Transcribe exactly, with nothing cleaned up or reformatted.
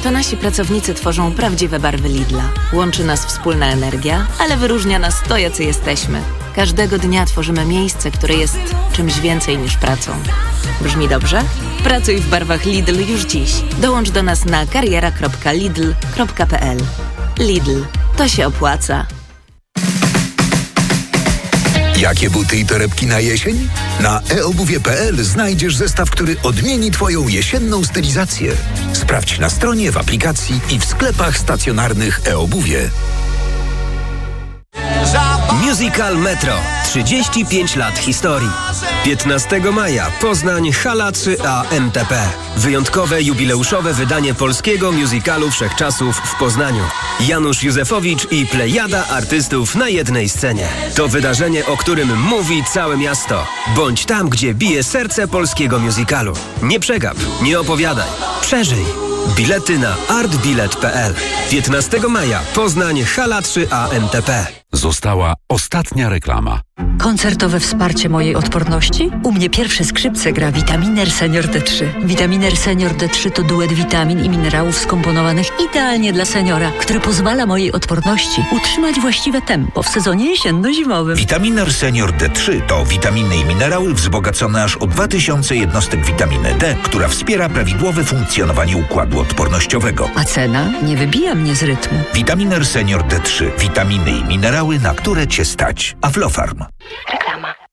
To nasi pracownicy tworzą prawdziwe barwy Lidla. Łączy nas wspólna energia, ale wyróżnia nas to, jacy jesteśmy. Każdego dnia tworzymy miejsce, które jest czymś więcej niż pracą. Brzmi dobrze? Pracuj w barwach Lidl już dziś. Dołącz do nas na kariera kropka lidl kropka p l. Lidl. To się opłaca. Jakie buty i torebki na jesień? Na e obuwie kropka p l znajdziesz zestaw, który odmieni Twoją jesienną stylizację. Sprawdź na stronie, w aplikacji i w sklepach stacjonarnych e-obuwie. Musical Metro. trzydzieści pięć lat historii. piętnastego maja Poznań, Hala trzy A M T P. Wyjątkowe jubileuszowe wydanie polskiego musicalu wszechczasów w Poznaniu. Janusz Józefowicz i plejada artystów na jednej scenie. To wydarzenie, o którym mówi całe miasto. Bądź tam, gdzie bije serce polskiego musicalu. Nie przegap, nie opowiadaj. Przeżyj. Bilety na artbilet kropka p l. piętnastego maja Poznań, Hala trzy A M T P. Została ostatnia reklama. Koncertowe wsparcie mojej odporności? U mnie pierwsze skrzypce gra Vitaminer Senior D trzy. Vitaminer Senior D trzy to duet witamin i minerałów skomponowanych idealnie dla seniora, który pozwala mojej odporności utrzymać właściwe tempo w sezonie jesienno-zimowym. Vitaminer Senior D trzy to witaminy i minerały wzbogacone aż o dwa tysiące jednostek witaminy D, która wspiera prawidłowe funkcjonowanie układu odpornościowego. A cena nie wybija mnie z rytmu. Vitaminer Senior D trzy. Witaminy i minerały, na które Cię stać. Aflofarm. Reklama.